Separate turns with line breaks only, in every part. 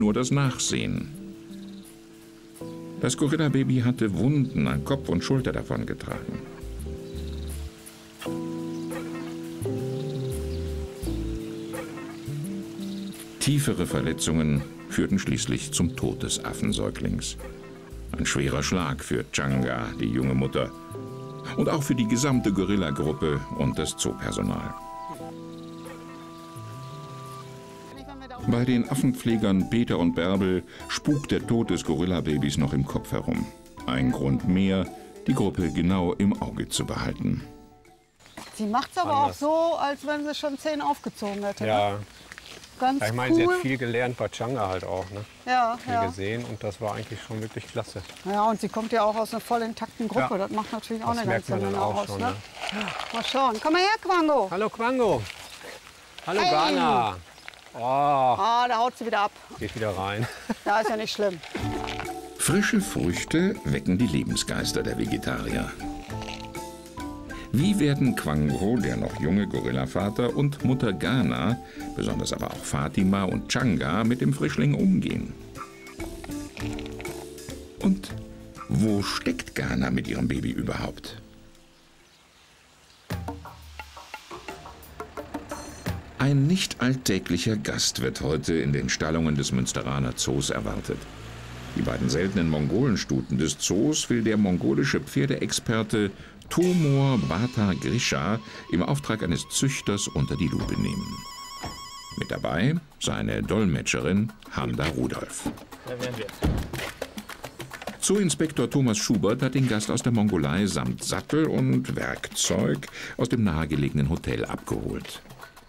nur das Nachsehen. Das Gorillababy hatte Wunden an Kopf und Schulter davongetragen. Tiefere Verletzungen führten schließlich zum Tod des Affensäuglings. Ein schwerer Schlag für Changa, die junge Mutter, und auch für die gesamte Gorilla-Gruppe und das Zoopersonal. Bei den Affenpflegern Peter und Bärbel spukt der Tod des Gorilla-Babys noch im Kopf herum. Ein Grund mehr, die Gruppe genau im Auge zu behalten.
Sie macht es aber auch so, als wenn sie schon 10 aufgezogen hätte.
Ja.
Ne? Ganz
ich meine,
cool.
sie hat viel gelernt bei Changa halt auch. Ne?
Ja,
viel gesehen und das war eigentlich schon wirklich klasse.
Ja, und sie kommt ja auch aus einer voll intakten Gruppe. Das macht natürlich auch eine ganze Menge aus.
Schon,
ne?
ne?
Mal schauen. Komm mal her, Quango.
Hallo Quango. Hallo
Hey.
Ghana. Oh.
Ah, da haut sie wieder ab.
Geht wieder rein.
Ja, ist ja nicht schlimm.
Frische Früchte wecken die Lebensgeister der Vegetarier. Wie werden Quango, der noch junge Gorillavater, und Mutter Ghana, besonders aber auch Fatima und Changa, mit dem Frischling umgehen? Und wo steckt Ghana mit ihrem Baby überhaupt? Ein nicht alltäglicher Gast wird heute in den Stallungen des Münsteraner Zoos erwartet. Die beiden seltenen Mongolenstuten des Zoos will der mongolische Pferdeexperte Tomor Bata Grisha im Auftrag eines Züchters unter die Lupe nehmen. Mit dabei seine Dolmetscherin Handa Rudolf.
Da wären wir.
Zooinspektor Thomas Schubert hat den Gast aus der Mongolei samt Sattel und Werkzeug aus dem nahegelegenen Hotel abgeholt.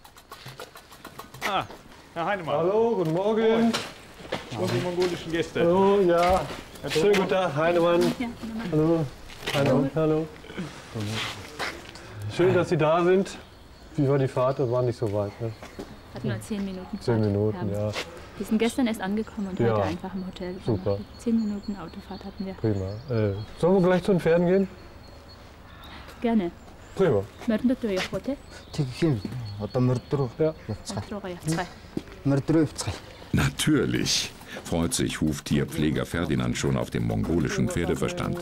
Ah, Herr Heinemann.
Hallo, guten Morgen.
Und die mongolischen Gäste.
Hallo, ja. Schönen guten Tag, Heinemann.
Ja,
Hallo. Hallo. Hallo. Schön, dass Sie da sind. Wie war die Fahrt? Das war nicht so weit. Ne?
Hat nur 10 Minuten.
10 Minuten, ja.
Wir sind gestern erst angekommen und heute einfach im Hotel.
Super.
10 Minuten Autofahrt hatten wir.
Prima. Sollen wir gleich zu den Pferden gehen?
Gerne.
Prima.
Natürlich freut sich Huftierpfleger Ferdinand schon auf dem mongolischen Pferdeverstand.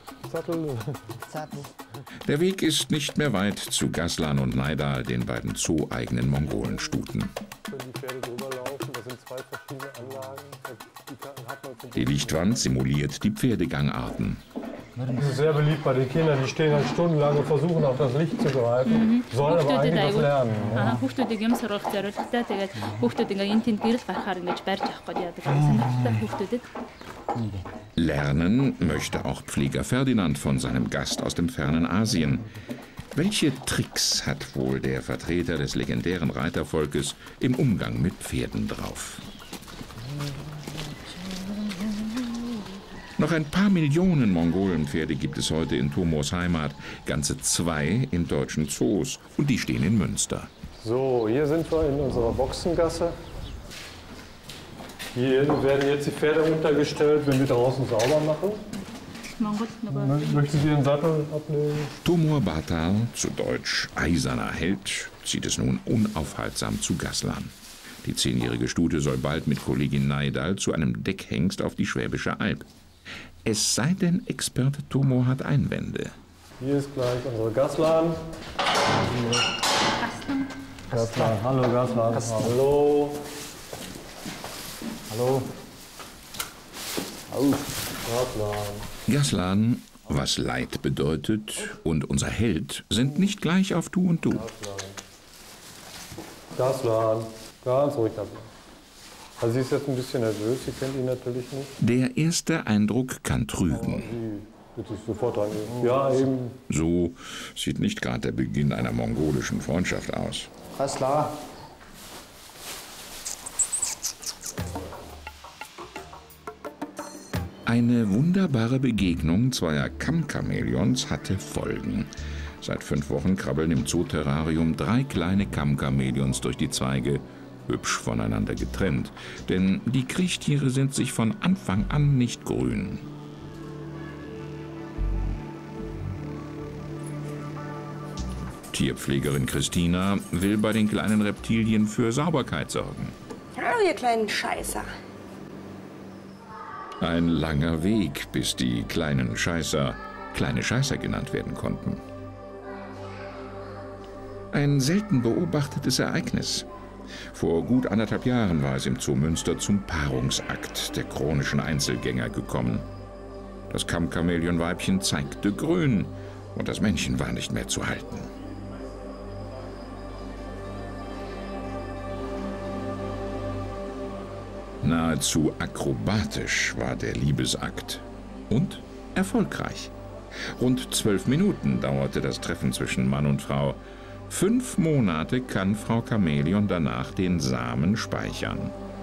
Der Weg ist nicht mehr weit zu Gaslan und Naidal, den beiden zoo-eigenen Mongolenstuten. Die Lichtwand simuliert die Pferdegangarten.
Das ist sehr beliebt bei den Kindern, die stehen halt stundenlang und versuchen auf das Licht zu greifen, sollen aber eigentlich was lernen.
Lernen möchte auch Pfleger Ferdinand von seinem Gast aus dem fernen Asien. Welche Tricks hat wohl der Vertreter des legendären Reitervolkes im Umgang mit Pferden drauf? Noch ein paar Millionen Mongolenpferde gibt es heute in Tomors Heimat, ganze 2 in deutschen Zoos, und die stehen in Münster.
So, hier sind wir in unserer Boxengasse. Hier werden jetzt die Pferde untergestellt, wenn wir draußen sauber machen. Möchten Sie den Sattel abnehmen?
Tomor Bata, zu Deutsch eiserner Held, zieht es nun unaufhaltsam zu Gaslan. Die 10-jährige Stute soll bald mit Kollegin Naidal zu einem Deckhengst auf die Schwäbische Alb. Es sei denn, Experte Tomor hat Einwände.
Hier ist gleich unsere Gaslan. Gaslan, hallo Gaslan. Hallo. Hallo. Gaslan.
Gaslan, was Leid bedeutet, und unser Held sind nicht gleich auf Du und Du.
Gaslan, ganz ruhig dabei. Also sie ist jetzt ein bisschen nervös, sie kennt ihn natürlich nicht.
Der erste Eindruck kann trügen.
Sie wird sich sofort angehen. Ja, eben.
So sieht nicht gerade der Beginn einer mongolischen Freundschaft aus.
Gaslan.
Eine wunderbare Begegnung zweier Kammchamäleons hatte Folgen. Seit 5 Wochen krabbeln im Zooterrarium 3 kleine Kammchamäleons durch die Zweige, hübsch voneinander getrennt. Denn die Kriechtiere sind sich von Anfang an nicht grün. Tierpflegerin Christina will bei den kleinen Reptilien für Sauberkeit sorgen.
Hallo, ihr kleinen Scheißer.
Ein langer Weg, bis die kleinen Scheißer kleine Scheißer genannt werden konnten. Ein selten beobachtetes Ereignis. Vor gut 1,5 Jahren war es im Zoo Münster zum Paarungsakt der chronischen Einzelgänger gekommen. Das Kammchamäleonweibchen zeigte grün und das Männchen war nicht mehr zu halten. Nahezu akrobatisch war der Liebesakt und erfolgreich. Rund 12 Minuten dauerte das Treffen zwischen Mann und Frau. 5 Monate kann Frau Chamäleon danach den Samen speichern.